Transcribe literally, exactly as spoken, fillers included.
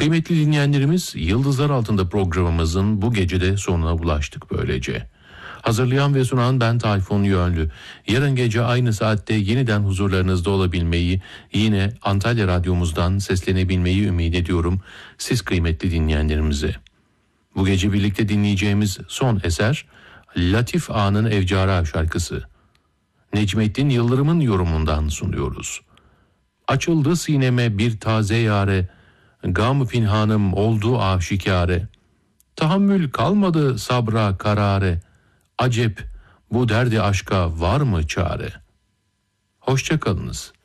Kıymetli dinleyenlerimiz, Yıldızlar Altında programımızın bu gecede sonuna ulaştık böylece. Hazırlayan ve sunan ben Tayfun Yönlü. Yarın gece aynı saatte yeniden huzurlarınızda olabilmeyi, yine Antalya Radyomuzdan seslenebilmeyi ümit ediyorum siz kıymetli dinleyenlerimize. Bu gece birlikte dinleyeceğimiz son eser Latif Ağa'nın Evcara şarkısı. Necmettin Yıldırım'ın yorumundan sunuyoruz. Açıldı sineme bir taze yare, gam pinhanım oldu aşikare. Tahammül kalmadı sabra karare, acep bu derdi aşka var mı çare? Hoşça kalınız.